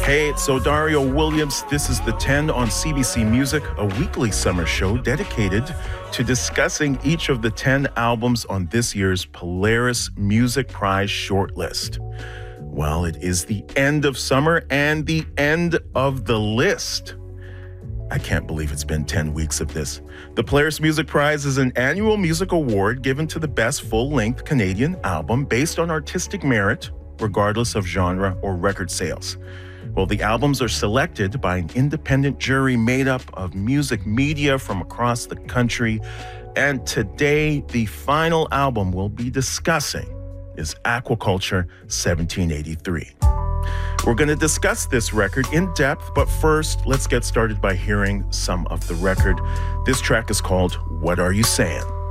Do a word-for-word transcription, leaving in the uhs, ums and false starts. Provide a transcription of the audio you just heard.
Hey, it's Odario Williams. This is The ten on C B C Music, a weekly summer show dedicated to discussing each of the ten albums on this year's Polaris Music Prize shortlist. Well, it is the end of summer and the end of the list. I can't believe it's been ten weeks of this. The Polaris Music Prize is an annual music award given to the best full-length Canadian album based on artistic merit, regardless of genre or record sales. Well, the albums are selected by an independent jury made up of music media from across the country. And today, the final album we'll be discussing is Aquaculture seventeen eighty-three. We're going to discuss this record in depth, but first, let's get started by hearing some of the record. This track is called What Are You Saying?